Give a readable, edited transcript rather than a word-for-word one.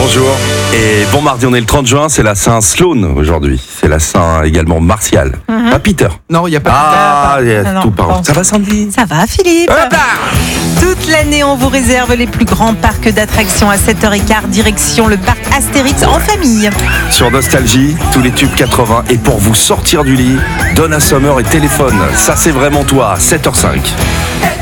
bonjour. Et bon mardi, on est le 30 juin, c'est la Saint Sloan aujourd'hui. C'est la Saint également Martial. Pas Peter. Non, il n'y a pas Ah, il y a Non, tout non, pardon. bon. Ça va Sandy? Ça va Philippe? Hop là. Toute l'année, on vous réserve les plus grands parcs d'attractions à 7h15, direction le parc Astérix en famille. Sur Nostalgie, tous les tubes 80. Et pour vous sortir du lit, Donna Summer et téléphone. Ça c'est vraiment toi, 7h05.